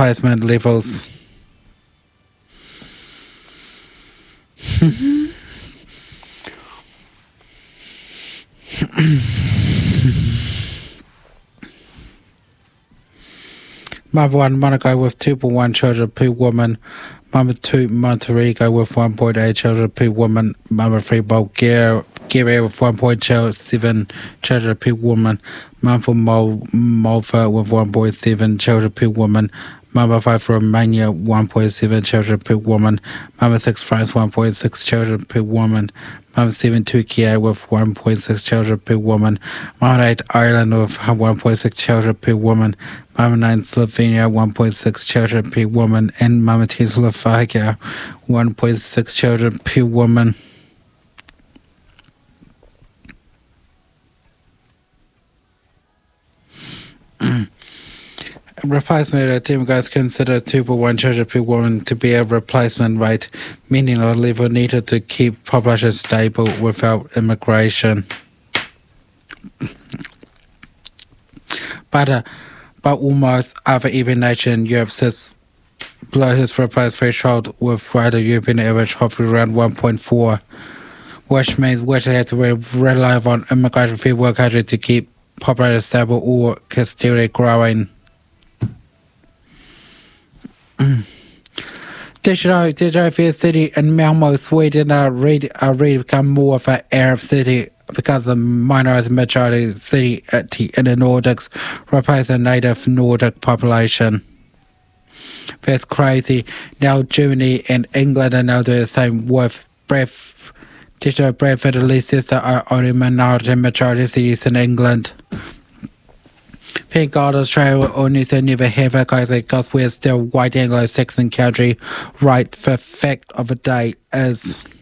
replacement levels. Mother 1 Monaco with 2.1 children per woman. Mother 2 Montenegro with 1.8 children per woman. Mother 3 Bulgaria with 1.7 children per woman. Mother Malta with 1.7 children per woman. Mother 5 Romania 1.7 children per woman. Mother 6 France 1.6 children per woman. Mother 7 Turkey with 1.6 children per woman. Mother 8 Ireland with 1.6 children per woman. Mother 9 Slovenia 1.6 children per woman. And Mother 10 Slovakia 1.6 children per woman. Replacement rate, Democrats consider 2.1 children per woman to be a replacement rate, meaning a level needed to keep population stable without immigration. But almost every even nation in Europe sits below his replacement threshold, with the European average hovering around 1.4, which means we have to rely on immigration-free work country to keep population stable or still growing. Digital Fair City in Malmo, Sweden are ready to become more of an Arab city because the minority majority city in the Nordics replaces a native Nordic population. That's crazy. Now Germany and England are now doing the same with Digital Bradford and Leicester are only minority majority cities in England. Thank God Australia or New Zealand never have a case because we're still white Anglo-Saxon country. Right, the fact of the day is